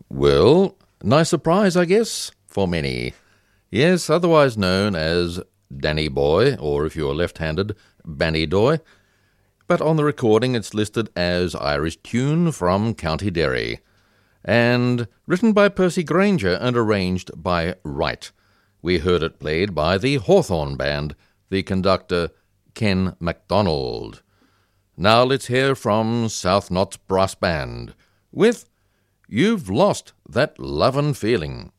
Well, nice surprise, I guess, for many. Yes, otherwise known as Danny Boy, or if you're left-handed, Banny Doy. But on the recording it's listed as Irish Tune from County Derry, and written by Percy Granger and arranged by Wright. We heard it played by the Hawthorne Band, the conductor Ken MacDonald. Now let's hear from South Notts Brass Band with You've Lost That Lovin' Feeling.